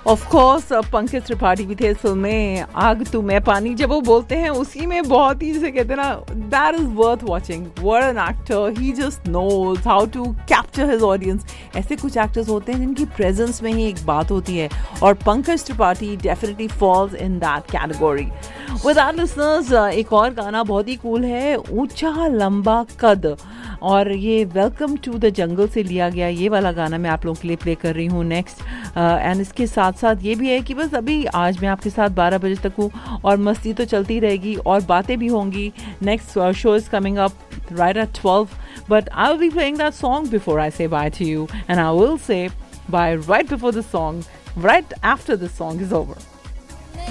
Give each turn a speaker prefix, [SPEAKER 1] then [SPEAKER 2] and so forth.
[SPEAKER 1] Of course Pankaj Tripathi भी थे इस फिल्म में आग तू मैं पानी जब वो बोलते हैं उसी में बहुत ही जैसे कहते हैं ना that is worth watching what an actor he just knows how to capture his audience ऐसे कुछ एक्टर्स होते हैं जिनकी प्रेजेंस में ही एक बात होती है और Pankaj Tripathi definitely falls in that category with that listeners एक और गाना बहुत ही कूल है ऊंचा लंबा कद और ये वेलकम टू द जंगल से लिया गया ये वाला गाना मैं आप लोगों के लिए प्ले कर रही हूँ नेक्स्ट एंड इसके साथ साथ ये भी है कि बस अभी आज मैं आपके साथ 12 बजे तक हूँ और मस्ती तो चलती रहेगी और बातें भी होंगी next show is coming up right at 12 but I'll be playing that song before I say bye to you and I will say bye right before the song right after the song is over.